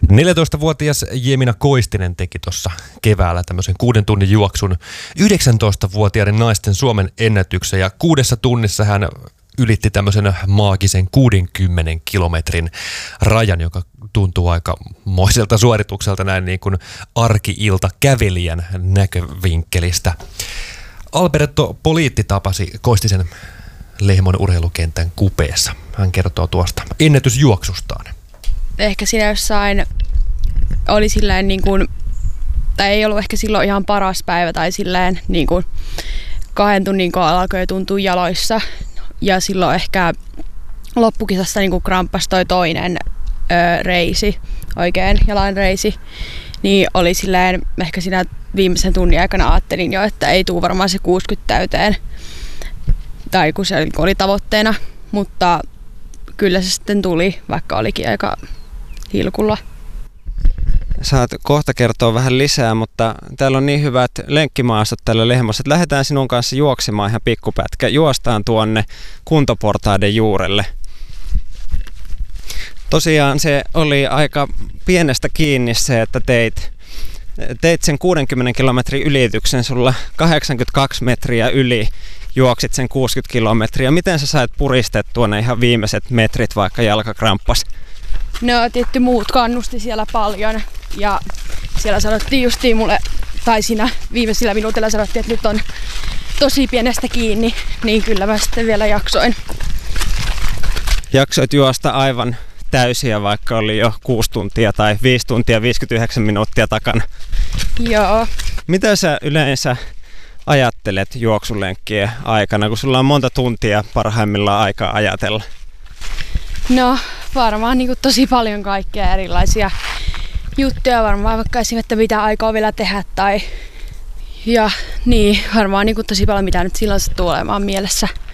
14-vuotias Jemina Koistinen teki tuossa keväällä tämmöisen 6 tunnin juoksun 19-vuotiaiden naisten Suomen ennätyksen ja 6 tunnissa hän ylitti tämmöisen maagisen 60 kilometrin rajan, joka tuntuu aika moiselta suoritukselta näin niin kuin arki-ilta kävelijän näkövinkkelistä. Alberto Poliitti tapasi Koistisen Lehmon urheilukentän kupeessa. Hän kertoo tuosta ennätysjuoksustaan. Ehkä siinä jossain oli silleen niin kuin, tai ei ollut ehkä silloin ihan paras päivä tai silleen niin kuin 2 tunnin kohdalla alkoi tuntua jaloissa. Ja silloin ehkä loppukisassa niin kuin kramppasi toi toinen reisi, oikein jalan reisi. Niin oli silleen, ehkä siinä viimeisen tunnin aikana ajattelin jo, että ei tule varmaan se 60 täyteen. Tai kun se oli tavoitteena, mutta kyllä se sitten tuli, vaikka olikin aika hilkulla. Saat kohta kertoa vähän lisää, mutta täällä on niin hyvät lenkkimaastot tällä Lehmossa, että lähdetään sinun kanssa juoksemaan ihan pikkupätkä. Juostaan tuonne kuntoportaiden juurelle. Tosiaan se oli aika pienestä kiinni se, että teit sen 60 kilometrin ylityksen, sulla 82 metriä yli juoksit sen 60 kilometriä. Miten sä sait puristettua ne ihan viimeiset metrit, vaikka jalka kramppas? No tietty muut kannusti siellä paljon ja siellä sanottiin justiin mulle, tai siinä viimeisillä minuutilla sanottiin, että nyt on tosi pienestä kiinni, niin kyllä mä sitten vielä jaksoin. Jaksoit juosta aivan täysiä, vaikka oli jo 6 tuntia tai 5 tuntia 59 minuuttia takana. Joo. Mitä sä yleensä ajattelet juoksulenkkien aikana, kun sulla on monta tuntia parhaimmillaan aikaa ajatella? No varmaan niin kuin tosi paljon kaikkea erilaisia juttuja, varmaan vaikka esimerkiksi, että mitä aikaa vielä tehdä tai ja niin, varmaan niin kuin tosi paljon mitä nyt silloin sattuu olemaan mielessä.